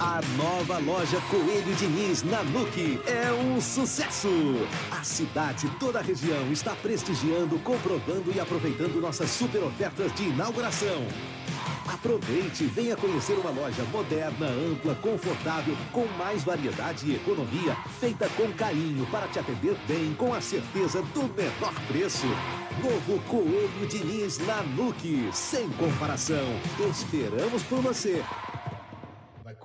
A nova loja Coelho Diniz na NUC é um sucesso! A cidade, toda a região está prestigiando, comprovando e aproveitando nossas super ofertas de inauguração. Aproveite e venha conhecer uma loja moderna, ampla, confortável, com mais variedade e economia, feita com carinho para te atender bem, com a certeza do menor preço. Novo Coelho Diniz na NUC, sem comparação. Esperamos por você!